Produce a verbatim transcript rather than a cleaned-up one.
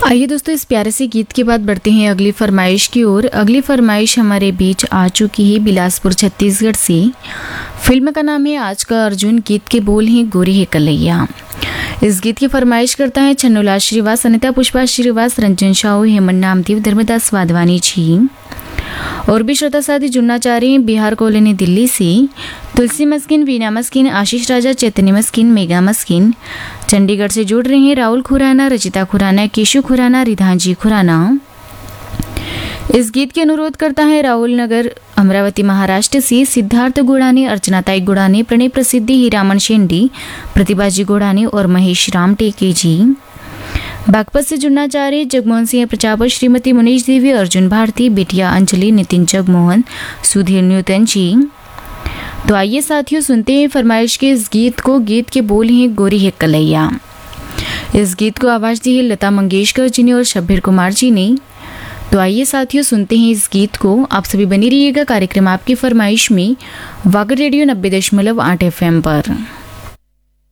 आइए दोस्तों, इस प्यारे से गीत के बाद बढ़ते हैं अगली फरमाइश की ओर। अगली फरमाइश हमारे बीच आ चुकी है बिलासपुर छत्तीसगढ़ से। फिल्म का नाम है आज का अर्जुन। गीत के बोल हैं गोरी है कलैया। इस गीत की फरमाइश करता है छन्नूलाल श्रीवास, अनिता पुष्पा श्रीवास, रंजन शाहू, हेमंत नामदेव, धर्मदास वाधवानी जी। और भी श्रोता साथी जुड़ना चाह रहे हैं बिहार कॉलोनी दिल्ली से। तुलसी मस्किन, वीना मस्किन, आशीष राजा, चैतन्य मस्किन, मेगा मस्किन। चंडीगढ़ से जुड़ रहे हैं राहुल खुराना, रचिता खुराना, केशु खुराना, रिधांजी खुराना। इस गीत के अनुरोध करता है राहुल नगर अमरावती महाराष्ट्र से सिद्धार्थ गुड़ानी, अर्चनाताई गुड़ानी, प्रणय प्रसिद्धि, हीरामन शेंडी, प्रतिभाजी गुड़ानी और महेश राम टेके जी। बागपत से जुड़ना चाह रहे जगमोहन सिंह प्रजापत, श्रीमती मुनीश देवी, अर्जुन भारती, बिटिया अंजलि, नितिन जगमोहन, सुधीर न्यूतन जी। तो आइए साथियों, सुनते हैं फरमाइश के इस गीत को। गीत के बोल हैं गोरी है कलैया। इस गीत को आवाज दी है लता मंगेशकर जी ने और शब्बीर कुमार जी ने। तो आइए साथियों, सुनते हैं इस गीत को। आप सभी बनी रहिएगा कार्यक्रम आपकी फरमाइश में वागर रेडियो नब्बे दशमलव आठ एफ एम पर।